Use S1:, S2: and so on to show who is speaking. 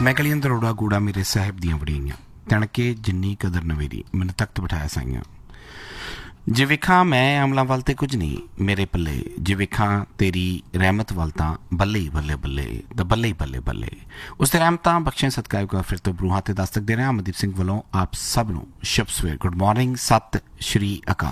S1: मैं कलियन दरोड़ा गूड़ा मेरे साहिब दियां वड़ियां तणके जिन्नी कदर नवेरी मैनू तख्त बिठाया साइयां जे वेखां मैं अमलां वल ते कुछ नहीं मेरे पल्ले जे वेखां तेरी रहमत वल तां बल्ले ही बल्ले बल्ले द बल्ले ही बल्ले बल्ले उसते रहमतां बख्शें सदका का फिर तो बरूहां ते दस्तक दे रहे अमनदीप सिंह वालों आप सब नूं शुभ सवेर गुड मॉर्निंग सत श्री अकाल।